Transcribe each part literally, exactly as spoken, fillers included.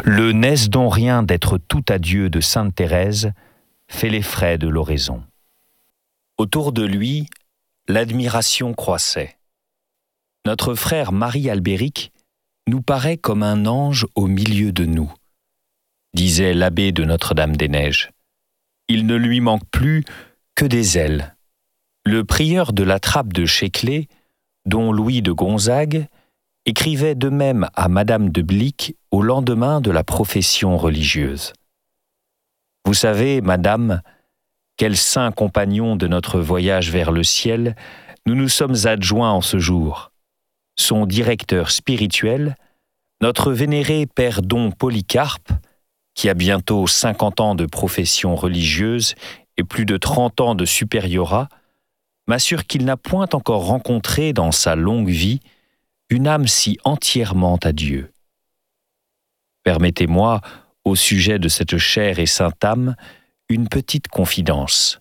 Le n'est-ce donc rien d'être tout à Dieu de sainte Thérèse fait les frais de l'oraison. Autour de lui, l'admiration croissait. Notre frère Marie Albéric nous paraît comme un ange au milieu de nous, disait l'abbé de Notre-Dame-des-Neiges. Il ne lui manque plus que des ailes. Le prieur de la Trappe de Chéclé, dont Louis de Gonzague, écrivait de même à Madame de Blic au lendemain de la profession religieuse. Vous savez, Madame, quel saint compagnon de notre voyage vers le ciel nous nous sommes adjoints en ce jour. Son directeur spirituel, notre vénéré père Don Polycarpe, qui a bientôt cinquante ans de profession religieuse et plus de trente ans de supériorat, m'assure qu'il n'a point encore rencontré dans sa longue vie une âme si entièrement à Dieu. Permettez-moi, au sujet de cette chère et sainte âme, une petite confidence.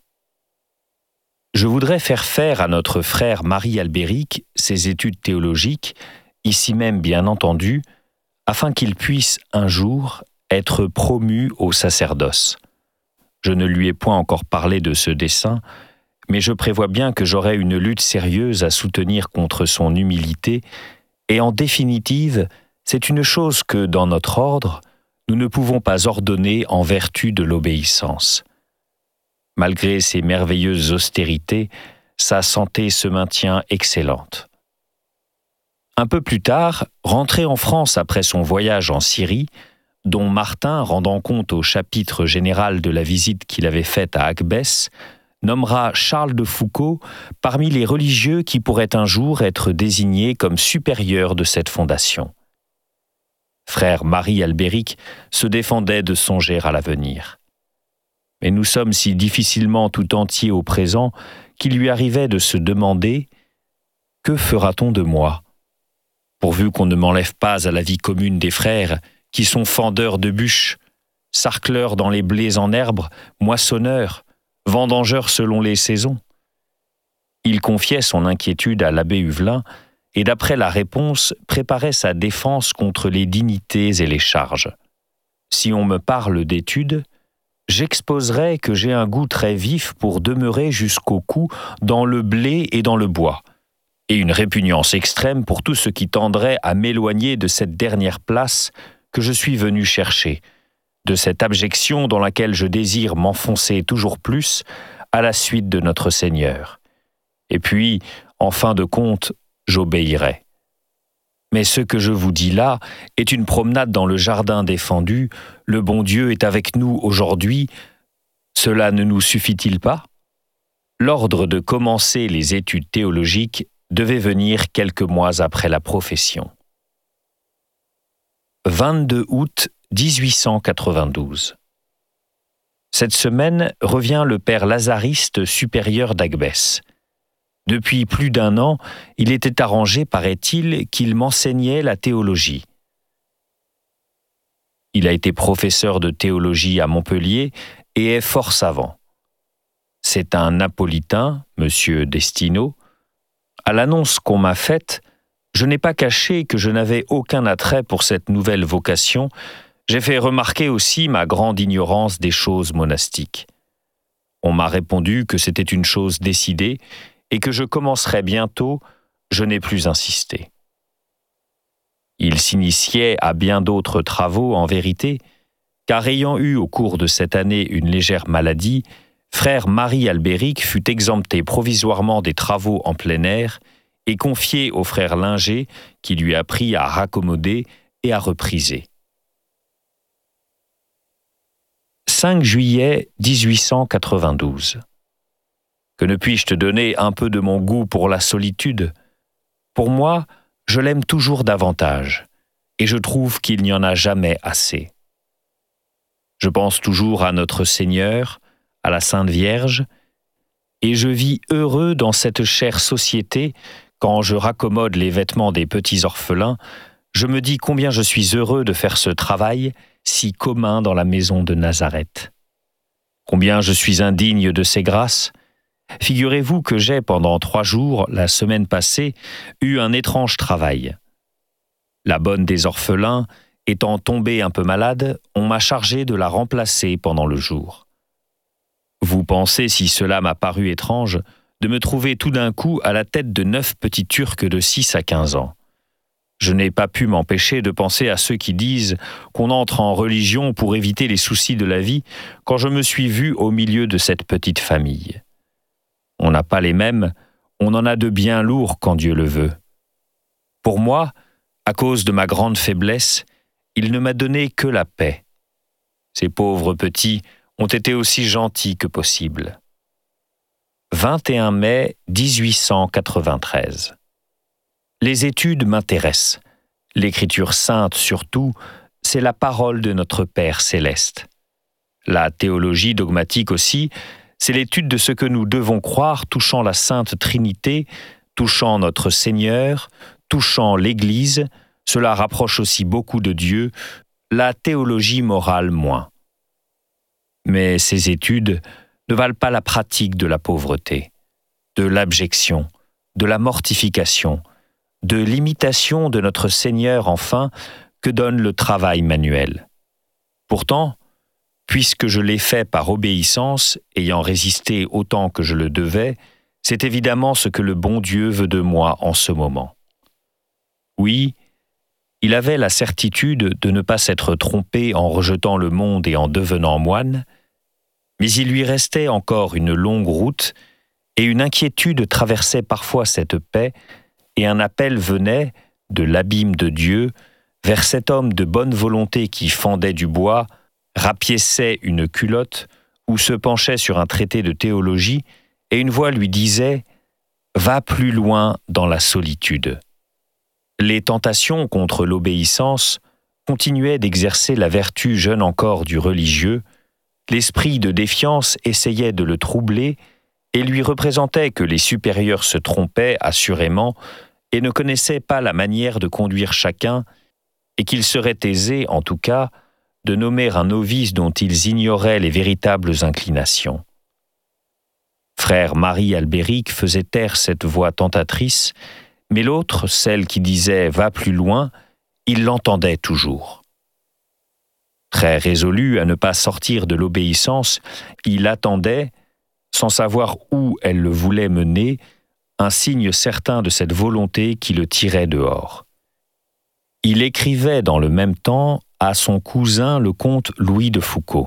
Je voudrais faire faire à notre frère Marie Albéric ses études théologiques, ici même bien entendu, afin qu'il puisse un jour être promu au sacerdoce. Je ne lui ai point encore parlé de ce dessein, mais je prévois bien que j'aurai une lutte sérieuse à soutenir contre son humilité, et en définitive, c'est une chose que, dans notre ordre, nous ne pouvons pas ordonner en vertu de l'obéissance. Malgré ses merveilleuses austérités, sa santé se maintient excellente. Un peu plus tard, rentré en France après son voyage en Syrie, dont Martin, rendant compte au chapitre général de la visite qu'il avait faite à Agbès, nommera Charles de Foucauld parmi les religieux qui pourraient un jour être désignés comme supérieurs de cette fondation. Frère Marie Albéric se défendait de songer à l'avenir. Mais nous sommes si difficilement tout entiers au présent qu'il lui arrivait de se demander « Que fera-t-on de moi ?» Pourvu qu'on ne m'enlève pas à la vie commune des frères qui sont fendeurs de bûches, sarcleurs dans les blés en herbe, moissonneurs, vendangeurs selon les saisons. Il confiait son inquiétude à l'abbé Huvelin et d'après la réponse, préparait sa défense contre les dignités et les charges. Si on me parle d'études, j'exposerai que j'ai un goût très vif pour demeurer jusqu'au cou dans le blé et dans le bois, et une répugnance extrême pour tout ce qui tendrait à m'éloigner de cette dernière place que je suis venu chercher, de cette abjection dans laquelle je désire m'enfoncer toujours plus à la suite de notre Seigneur. Et puis, en fin de compte, j'obéirai. Mais ce que je vous dis là est une promenade dans le jardin défendu, le bon Dieu est avec nous aujourd'hui, cela ne nous suffit-il pas? L'ordre de commencer les études théologiques devait venir quelques mois après la profession. vingt-deux août dix-huit cent quatre-vingt-douze. Cette semaine revient le père Lazariste supérieur d'Agbès. Depuis plus d'un an, il était arrangé, paraît-il, qu'il m'enseignait la théologie. Il a été professeur de théologie à Montpellier et est fort savant. C'est un napolitain, monsieur Destino. À l'annonce qu'on m'a faite, je n'ai pas caché que je n'avais aucun attrait pour cette nouvelle vocation. J'ai fait remarquer aussi ma grande ignorance des choses monastiques. On m'a répondu que c'était une chose décidée et que je commencerais bientôt, je n'ai plus insisté. Il s'initiait à bien d'autres travaux en vérité, car ayant eu au cours de cette année une légère maladie, frère Marie Albéric fut exempté provisoirement des travaux en plein air et confié au frère Linger qui lui apprit à raccommoder et à repriser. cinq juillet dix-huit cent quatre-vingt-douze. Que ne puis-je te donner un peu de mon goût pour la solitude? Pour moi, je l'aime toujours davantage, et je trouve qu'il n'y en a jamais assez. Je pense toujours à notre Seigneur, à la Sainte Vierge, et je vis heureux dans cette chère société. Quand je raccommode les vêtements des petits orphelins, je me dis combien je suis heureux de faire ce travail si commun dans la maison de Nazareth. Combien je suis indigne de ses grâces. Figurez-vous que j'ai, pendant trois jours, la semaine passée, eu un étrange travail. La bonne des orphelins étant tombée un peu malade, on m'a chargé de la remplacer pendant le jour. Vous pensez, si cela m'a paru étrange, de me trouver tout d'un coup à la tête de neuf petits Turcs de six à quinze ans. Je n'ai pas pu m'empêcher de penser à ceux qui disent qu'on entre en religion pour éviter les soucis de la vie quand je me suis vu au milieu de cette petite famille. On n'a pas les mêmes, on en a de bien lourds quand Dieu le veut. Pour moi, à cause de ma grande faiblesse, il ne m'a donné que la paix. Ces pauvres petits ont été aussi gentils que possible. vingt et un mai dix-huit cent quatre-vingt-treize. Les études m'intéressent. L'écriture sainte surtout, c'est la parole de notre Père céleste. La théologie dogmatique aussi, c'est l'étude de ce que nous devons croire touchant la Sainte Trinité, touchant notre Seigneur, touchant l'Église. Cela rapproche aussi beaucoup de Dieu, la théologie morale moins. Mais ces études ne valent pas la pratique de la pauvreté, de l'abjection, de la mortification, de l'imitation de notre Seigneur enfin, que donne le travail manuel. Pourtant, puisque je l'ai fait par obéissance, ayant résisté autant que je le devais, c'est évidemment ce que le bon Dieu veut de moi en ce moment. Oui, il avait la certitude de ne pas s'être trompé en rejetant le monde et en devenant moine, mais il lui restait encore une longue route et une inquiétude traversait parfois cette paix et un appel venait, de l'abîme de Dieu, vers cet homme de bonne volonté qui fendait du bois, rapiéçait une culotte ou se penchait sur un traité de théologie et une voix lui disait « Va plus loin dans la solitude ». Les tentations contre l'obéissance continuaient d'exercer la vertu jeune encore du religieux, l'esprit de défiance essayait de le troubler et lui représentait que les supérieurs se trompaient assurément et ne connaissaient pas la manière de conduire chacun et qu'il serait aisé, en tout cas, de nommer un novice dont ils ignoraient les véritables inclinations. Frère Marie Albéric faisait taire cette voix tentatrice, mais l'autre, celle qui disait « Va plus loin », il l'entendait toujours. Très résolu à ne pas sortir de l'obéissance, il attendait, sans savoir où elle le voulait mener, un signe certain de cette volonté qui le tirait dehors. Il écrivait dans le même temps à son cousin le comte Louis de Foucauld.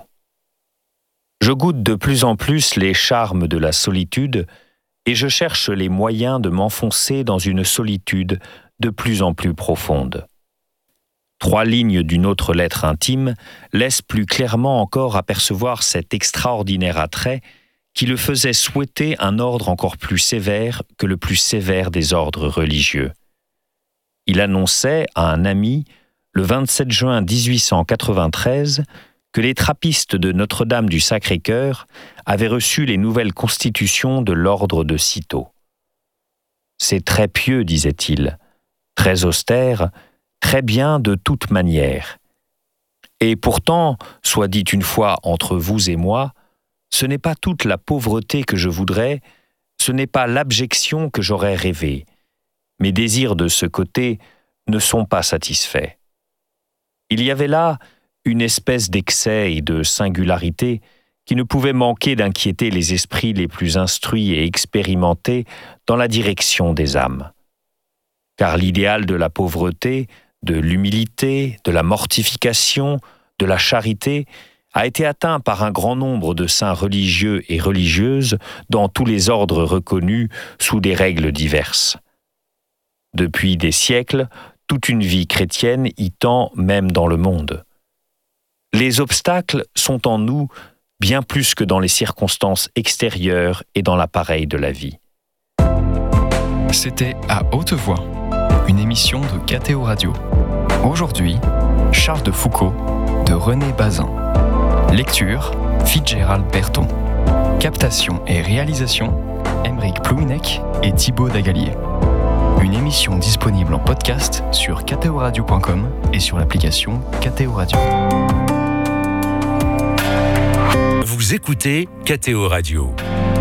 « Je goûte de plus en plus les charmes de la solitude et je cherche les moyens de m'enfoncer dans une solitude de plus en plus profonde. » Trois lignes d'une autre lettre intime laissent plus clairement encore apercevoir cet extraordinaire attrait qui le faisait souhaiter un ordre encore plus sévère que le plus sévère des ordres religieux. Il annonçait à un ami, le vingt-sept juin dix-huit cent quatre-vingt-treize, que les trappistes de Notre-Dame du Sacré-Cœur avaient reçu les nouvelles constitutions de l'ordre de Cîteaux. « C'est très pieux, disait-il, très austère, très bien de toute manière. Et pourtant, soit dit une fois entre vous et moi, ce n'est pas toute la pauvreté que je voudrais, ce n'est pas l'abjection que j'aurais rêvé. Mes désirs de ce côté ne sont pas satisfaits. » Il y avait là une espèce d'excès et de singularité qui ne pouvait manquer d'inquiéter les esprits les plus instruits et expérimentés dans la direction des âmes. Car l'idéal de la pauvreté, de l'humilité, de la mortification, de la charité a été atteint par un grand nombre de saints religieux et religieuses dans tous les ordres reconnus sous des règles diverses. Depuis des siècles, toute une vie chrétienne y tend même dans le monde. Les obstacles sont en nous bien plus que dans les circonstances extérieures et dans l'appareil de la vie. C'était À Haute Voix, une émission de K T O Radio. Aujourd'hui, Charles de Foucauld de René Bazin. Lecture, Fitzgerald Berton. Captation et réalisation, Aymeric Plouinec et Thibaut Dagalier. Une émission disponible en podcast sur k t o radio point com et sur l'application K T O Radio. Vous écoutez K T O Radio.